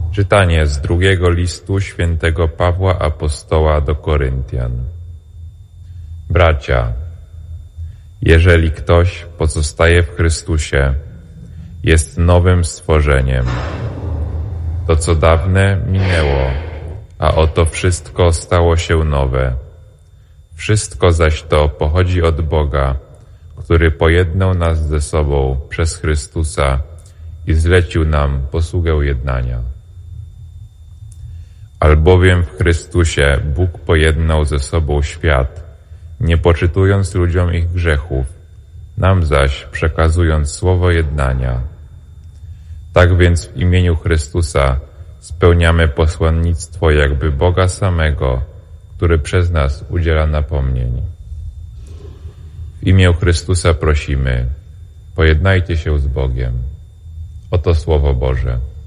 Czytanie z drugiego listu świętego Pawła Apostoła do Koryntian. Bracia, jeżeli ktoś pozostaje w Chrystusie, jest nowym stworzeniem. To, co dawne, minęło, a oto wszystko stało się nowe. Wszystko zaś to pochodzi od Boga, który pojednał nas ze sobą przez Chrystusa i zlecił nam posługę jednania. Albowiem w Chrystusie Bóg pojednał ze sobą świat, nie poczytując ludziom ich grzechów, nam zaś przekazując słowo jednania. Tak więc w imieniu Chrystusa spełniamy posłannictwo jakby Boga samego, który przez nas udziela napomnień. W imię Chrystusa prosimy, pojednajcie się z Bogiem. Oto Słowo Boże.